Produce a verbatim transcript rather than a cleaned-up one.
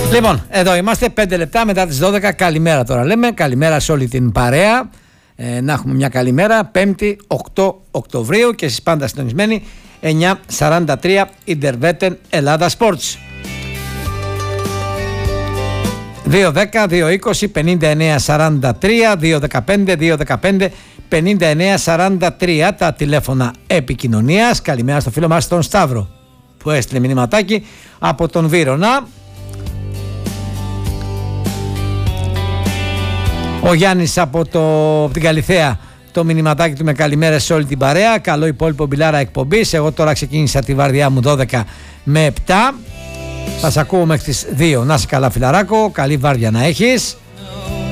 Λοιπόν, εδώ είμαστε πέντε λεπτά μετά τις δώδεκα. Καλημέρα τώρα λέμε. Καλημέρα σε όλη την παρέα. Ε, να έχουμε μια καλημέρα. Πέμπτη οκτώ Οκτωβρίου και εσείς πάντα συντονισμένοι. εννιά σαράντα τρία Ιντερβέτεν Ελλάδα Sports. δύο δέκα δύο είκοσι πενήντα εννέα σαράντα τρία, δύο δεκαπέντε δύο δεκαπέντε πενήντα εννέα σαράντα τρία τα τηλέφωνα επικοινωνίας. Καλημέρα στο φίλο μας τον Σταύρο που έστειλε μηνυματάκι από τον Βύρωνα. Ο Γιάννης από, το, από την Καλιθέα, το μηνυματάκι του με καλημέρα σε όλη την παρέα. Καλό υπόλοιπο μπιλάρα εκπομπής. Εγώ τώρα ξεκίνησα τη βαρδιά μου δώδεκα με επτά. Θα σε ακούω μέχρι τις δύο. Να είσαι καλά φιλαράκο, καλή βάρδια να έχεις.